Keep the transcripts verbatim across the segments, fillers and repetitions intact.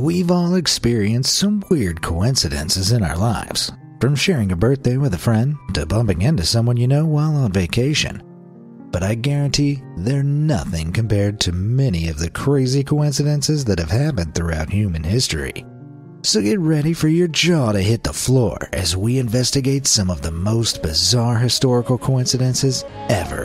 We've all experienced some weird coincidences in our lives, from sharing a birthday with a friend to bumping into someone you know while on vacation. But I guarantee they're nothing compared to many of the crazy coincidences that have happened throughout human history. So get ready for your jaw to hit the floor as we investigate some of the most bizarre historical coincidences ever.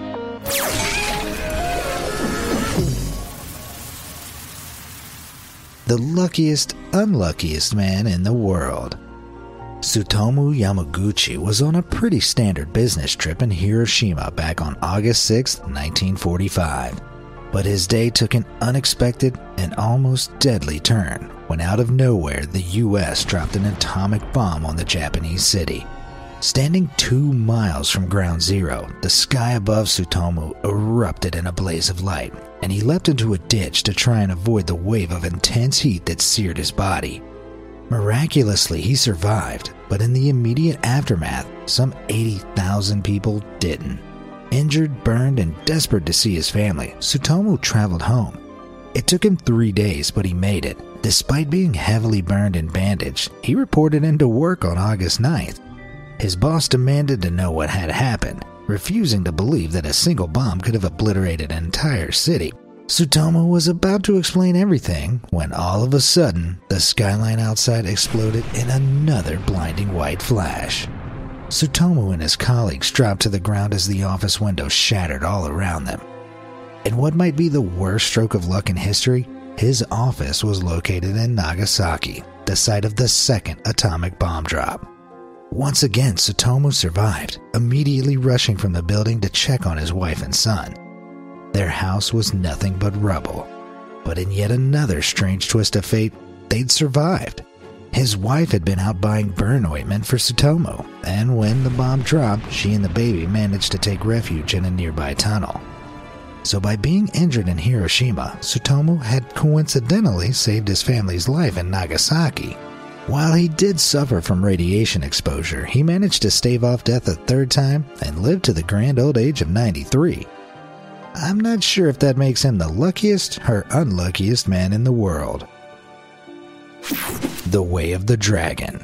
The luckiest, unluckiest man in the world. Tsutomu Yamaguchi was on a pretty standard business trip in Hiroshima back on August sixth, nineteen forty-five. But his day took an unexpected and almost deadly turn when out of nowhere the U S dropped an atomic bomb on the Japanese city. Standing two miles from ground zero, the sky above Tsutomu erupted in a blaze of light, and he leapt into a ditch to try and avoid the wave of intense heat that seared his body. Miraculously, he survived, but in the immediate aftermath, some eighty thousand people didn't. Injured, burned, and desperate to see his family, Tsutomu traveled home. It took him three days, but he made it. Despite being heavily burned and bandaged, he reported into work on August ninth. His boss demanded to know what had happened, refusing to believe that a single bomb could have obliterated an entire city. Tsutomu was about to explain everything when all of a sudden, the skyline outside exploded in another blinding white flash. Tsutomu and his colleagues dropped to the ground as the office windows shattered all around them. In what might be the worst stroke of luck in history, his office was located in Nagasaki, the site of the second atomic bomb drop. Once again, Tsutomu survived, immediately rushing from the building to check on his wife and son. Their house was nothing but rubble. But in yet another strange twist of fate, they'd survived. His wife had been out buying burn ointment for Tsutomu, and when the bomb dropped, she and the baby managed to take refuge in a nearby tunnel. So by being injured in Hiroshima, Tsutomu had coincidentally saved his family's life in Nagasaki. While he did suffer from radiation exposure, he managed to stave off death a third time and lived to the grand old age of ninety-three. I'm not sure if that makes him the luckiest or unluckiest man in the world. The Way of the Dragon.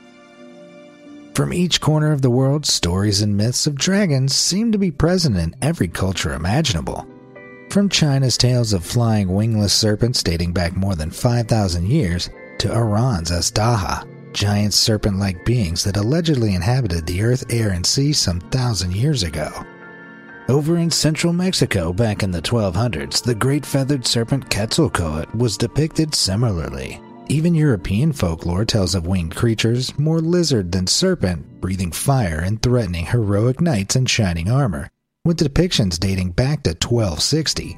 From each corner of the world, stories and myths of dragons seem to be present in every culture imaginable. From China's tales of flying wingless serpents dating back more than five thousand years, to Iran's Azdaha, giant serpent-like beings that allegedly inhabited the earth, air, and sea some thousand years ago. Over in central Mexico back in the twelve hundreds, the great feathered serpent Quetzalcoatl was depicted similarly. Even European folklore tells of winged creatures, more lizard than serpent, breathing fire and threatening heroic knights in shining armor, with depictions dating back to twelve sixty.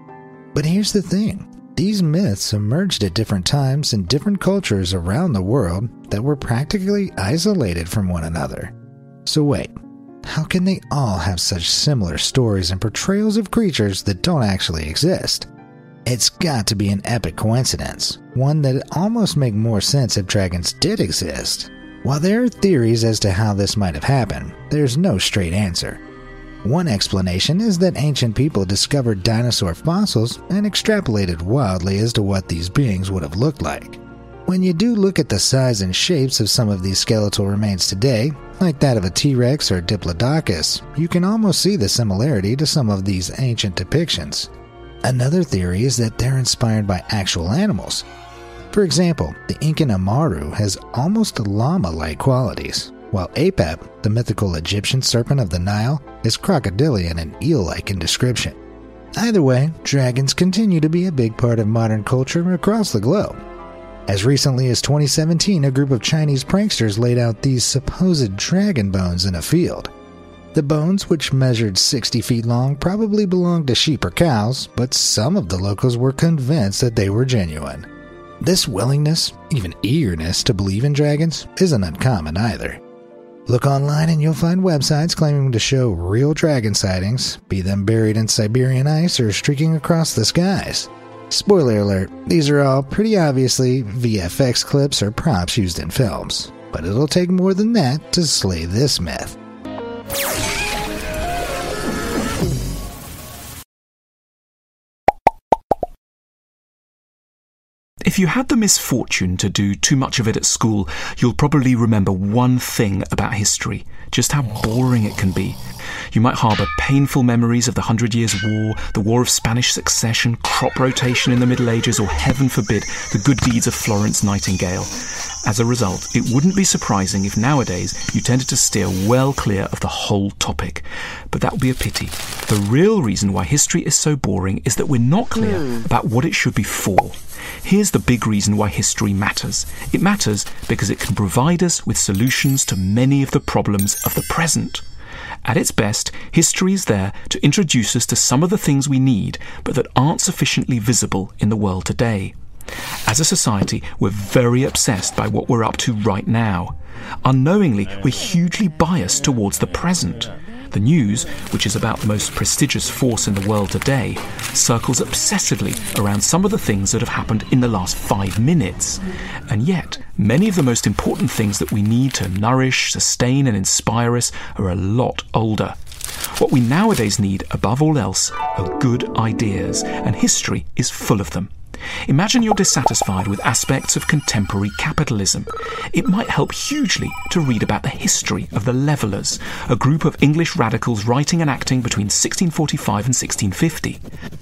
But here's the thing. These myths emerged at different times in different cultures around the world that were practically isolated from one another. So wait, how can they all have such similar stories and portrayals of creatures that don't actually exist? It's got to be an epic coincidence, one that'd almost make more sense if dragons did exist. While there are theories as to how this might have happened, there's no straight answer. One explanation is that ancient people discovered dinosaur fossils and extrapolated wildly as to what these beings would have looked like. When you do look at the size and shapes of some of these skeletal remains today, like that of a T-Rex or Diplodocus, you can almost see the similarity to some of these ancient depictions. Another theory is that they're inspired by actual animals. For example, the Incan Amaru has almost llama-like qualities, while Apep, the mythical Egyptian serpent of the Nile, is crocodilian and eel-like in description. Either way, dragons continue to be a big part of modern culture across the globe. As recently as twenty seventeen, a group of Chinese pranksters laid out these supposed dragon bones in a field. The bones, which measured sixty feet long, probably belonged to sheep or cows, but some of the locals were convinced that they were genuine. This willingness, even eagerness to believe in dragons, isn't uncommon either. Look online and you'll find websites claiming to show real dragon sightings, be them buried in Siberian ice or streaking across the skies. Spoiler alert, these are all pretty obviously V F X clips or props used in films, but it'll take more than that to slay this myth. If you had the misfortune to do too much of it at school, you'll probably remember one thing about history, just how boring it can be. You might harbour painful memories of the Hundred Years' War, the War of Spanish Succession, crop rotation in the Middle Ages, or heaven forbid, the good deeds of Florence Nightingale. As a result, it wouldn't be surprising if nowadays you tended to steer well clear of the whole topic. But that would be a pity. The real reason why history is so boring is that we're not clear mm. about what it should be for. Here's the big reason why history matters. It matters because it can provide us with solutions to many of the problems of the present. At its best, history is there to introduce us to some of the things we need, but that aren't sufficiently visible in the world today. As a society, we're very obsessed by what we're up to right now. Unknowingly, we're hugely biased towards the present. The news, which is about the most prestigious force in the world today, circles obsessively around some of the things that have happened in the last five minutes. And yet, many of the most important things that we need to nourish, sustain and inspire us are a lot older. What we nowadays need, above all else, are good ideas, and history is full of them. Imagine you're dissatisfied with aspects of contemporary capitalism. It might help hugely to read about the history of the Levellers, a group of English radicals writing and acting between sixteen forty-five and sixteen fifty.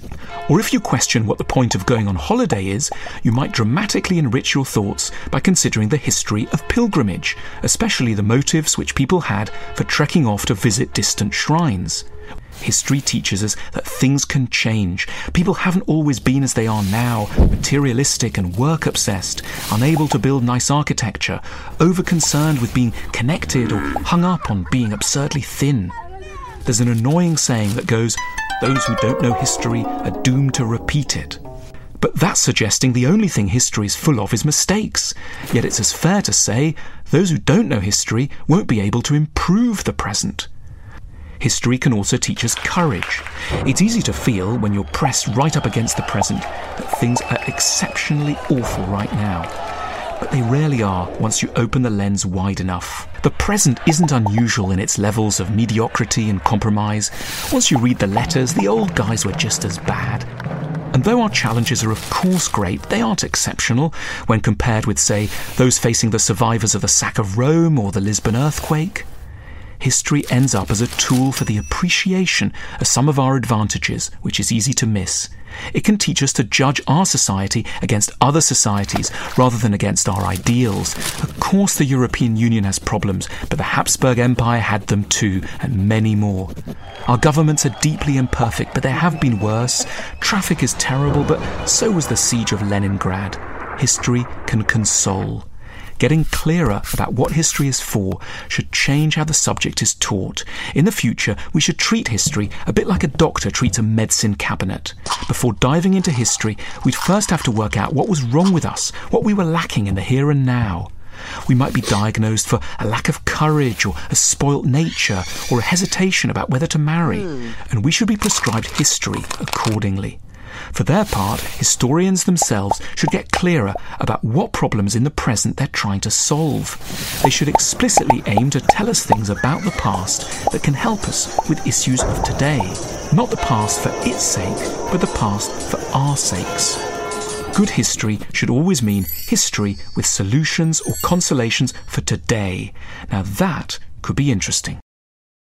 Or if you question what the point of going on holiday is, you might dramatically enrich your thoughts by considering the history of pilgrimage, especially the motives which people had for trekking off to visit distant shrines. History teaches us that things can change. People haven't always been as they are now, materialistic and work-obsessed, unable to build nice architecture, over-concerned with being connected or hung up on being absurdly thin. There's an annoying saying that goes, "Those who don't know history are doomed to repeat it." But that's suggesting the only thing history is full of is mistakes. Yet it's as fair to say, those who don't know history won't be able to improve the present. History can also teach us courage. It's easy to feel, when you're pressed right up against the present, that things are exceptionally awful right now. But they rarely are once you open the lens wide enough. The present isn't unusual in its levels of mediocrity and compromise. Once you read the letters, the old guys were just as bad. And though our challenges are of course great, they aren't exceptional when compared with, say, those facing the survivors of the sack of Rome or the Lisbon earthquake. History ends up as a tool for the appreciation of some of our advantages, which is easy to miss. It can teach us to judge our society against other societies rather than against our ideals. Of course the European Union has problems, but the Habsburg Empire had them too, and many more. Our governments are deeply imperfect, but there have been worse. Traffic is terrible, but so was the siege of Leningrad. History can console. Getting clearer about what history is for should change how the subject is taught. In the future, we should treat history a bit like a doctor treats a medicine cabinet. Before diving into history, we'd first have to work out what was wrong with us, what we were lacking in the here and now. We might be diagnosed for a lack of courage or a spoilt nature or a hesitation about whether to marry, and we should be prescribed history accordingly. For their part, historians themselves should get clearer about what problems in the present they're trying to solve. They should explicitly aim to tell us things about the past that can help us with issues of today. Not the past for its sake, but the past for our sakes. Good history should always mean history with solutions or consolations for today. Now that could be interesting.